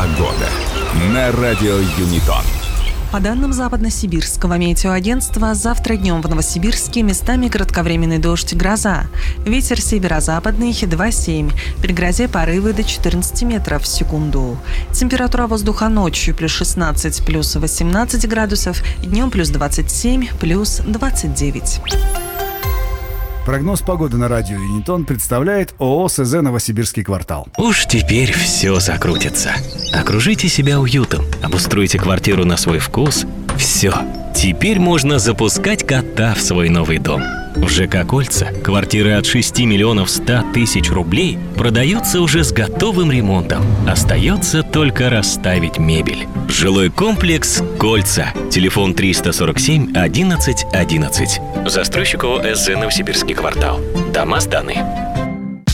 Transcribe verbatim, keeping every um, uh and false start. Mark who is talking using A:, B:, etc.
A: Погода на радио Юнитон.
B: По данным Западно-Сибирского метеоагентства, завтра днем в Новосибирске местами кратковременный дождь и гроза. Ветер северо-западный два семь. При грозе порывы до четырнадцати метров в секунду. Температура воздуха ночью плюс шестнадцать, плюс восемнадцать градусов, днем плюс двадцать семь, плюс двадцать девять.
C: Прогноз погоды на радио Юнитон представляет ООО СЗ «Новосибирский квартал».
D: Уж теперь все закрутится. Окружите себя уютом, обустройте квартиру на свой вкус. Все. Теперь можно запускать кота в свой новый дом. В ЖК «Кольца» квартиры от шести миллионов ста тысяч рублей продаются уже с готовым ремонтом. Остается только расставить мебель. Жилой комплекс «Кольца». Телефон триста сорок семь одиннадцать одиннадцать. Застройщик ООО СЗ «Новосибирский квартал». Дома сданы.